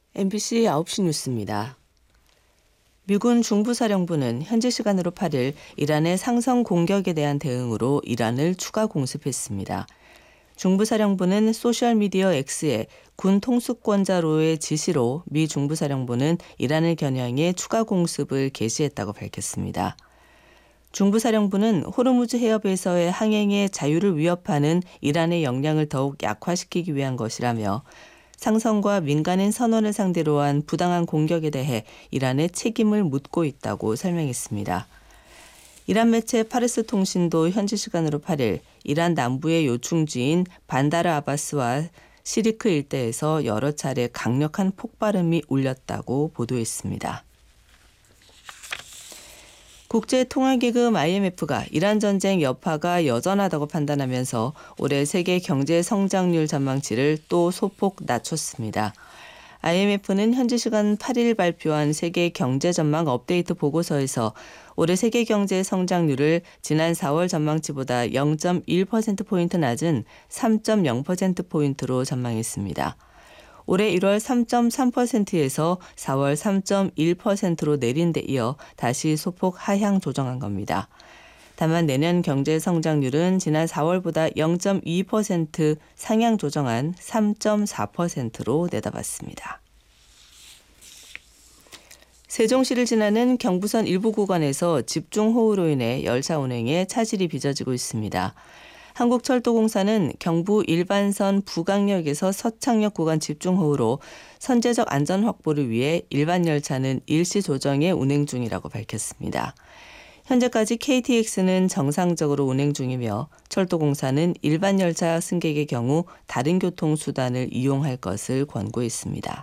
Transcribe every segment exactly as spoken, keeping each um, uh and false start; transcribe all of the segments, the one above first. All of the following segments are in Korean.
엠비씨 아홉 시 뉴스입니다. 미군 중부사령부는 현지 시간으로 팔 일 이란의 상성 공격에 대한 대응으로 이란을 추가 공습했습니다. 중부사령부는 소셜미디어 X에 군 통수권자로의 지시로 미 중부사령부는 이란을 겨냥해 추가 공습을 개시했다고 밝혔습니다. 중부사령부는 호르무즈 해협에서의 항행의 자유를 위협하는 이란의 역량을 더욱 약화시키기 위한 것이라며 상성과 민간인 선원을 상대로 한 부당한 공격에 대해 이란에 책임을 묻고 있다고 설명했습니다. 이란 매체 파르스 통신도 현지 시간으로 팔 일 이란 남부의 요충지인 반다르 아바스와 시리크 일대에서 여러 차례 강력한 폭발음이 울렸다고 보도했습니다. 국제통화기금 아이엠에프가 이란 전쟁 여파가 여전하다고 판단하면서 올해 세계 경제 성장률 전망치를 또 소폭 낮췄습니다. 아이엠에프는 현지 시간 팔 일 발표한 세계 경제 전망 업데이트 보고서에서 올해 세계 경제 성장률을 지난 사월 전망치보다 영 점 일 퍼센트포인트 낮은 삼 점 영 퍼센트포인트로 전망했습니다. 올해 일월 삼 점 삼 퍼센트에서 사월 삼 점 일 퍼센트로 내린 데 이어 다시 소폭 하향 조정한 겁니다. 다만 내년 경제 성장률은 지난 사월보다 영 점 이 퍼센트 상향 조정한 삼 점 사 퍼센트로 내다봤습니다. 세종시를 지나는 경부선 일부 구간에서 집중호우로 인해 열차 운행에 차질이 빚어지고 있습니다. 한국철도공사는 경부 일반선 부강역에서 서창역 구간 집중호우로 선제적 안전 확보를 위해 일반 열차는 일시 조정에 운행 중이라고 밝혔습니다. 현재까지 케이티엑스는 정상적으로 운행 중이며 철도공사는 일반 열차 승객의 경우 다른 교통수단을 이용할 것을 권고했습니다.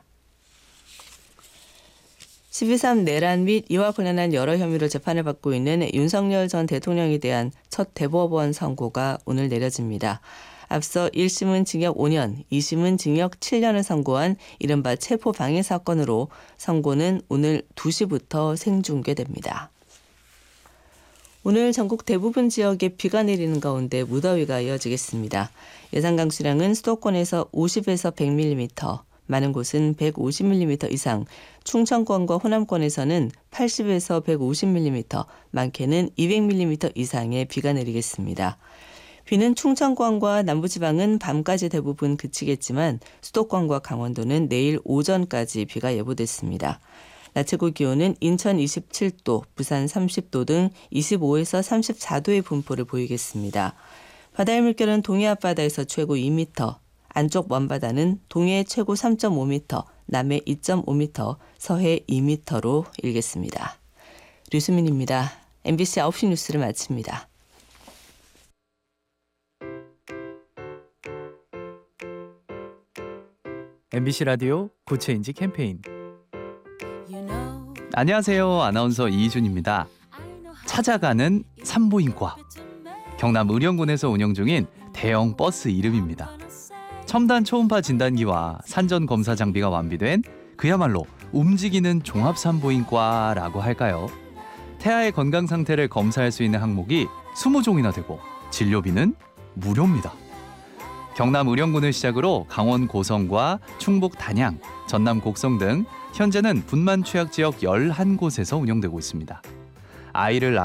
십이 삼 내란 및 이와 관련한 여러 혐의로 재판을 받고 있는 윤석열 전 대통령에 대한 첫 대법원 선고가 오늘 내려집니다. 앞서 일 심은 징역 오 년, 이 심은 징역 칠 년을 선고한 이른바 체포방해 사건으로 선고는 오늘 두 시부터 생중계됩니다. 오늘 전국 대부분 지역에 비가 내리는 가운데 무더위가 이어지겠습니다. 예상 강수량은 수도권에서 오십에서 백 밀리미터, 많은 곳은 백오십 밀리미터 이상, 충청권과 호남권에서는 팔십에서 백오십 밀리미터, 많게는 이백 밀리미터 이상의 비가 내리겠습니다. 비는 충청권과 남부지방은 밤까지 대부분 그치겠지만 수도권과 강원도는 내일 오전까지 비가 예보됐습니다. 낮 최고 기온은 인천 이십칠 도, 부산 삼십 도 등 이십오에서 삼십사 도의 분포를 보이겠습니다. 바다의 물결은 동해 앞바다에서 최고 이 미터, 안쪽 먼바다는 동해 최고 삼 점 오 미터, 남해 이 점 오 미터, 서해 이 미터로 일겠습니다. 류수민입니다. 엠비씨 아홉 시 뉴스를 마칩니다. 엠비씨 라디오 고체인지 캠페인. 안녕하세요. 아나운서 이희준입니다. 찾아가는 산부인과. 경남 의령군에서 운영 중인 대형 버스 이름입니다. 첨단 초음파 진단기와 산전 검사 장비가 완비된 그야말로 움직이는 종합산부인과라고 할까요? 태아의 건강 상태를 검사할 수 있는 항목이 이십 종이나 되고 진료비는 무료입니다. 경남 의령군을 시작으로 강원 고성과 충북 단양, 전남 곡성 등 현재는 분만 취약 지역 열한 곳에서 운영되고 있습니다. 아이를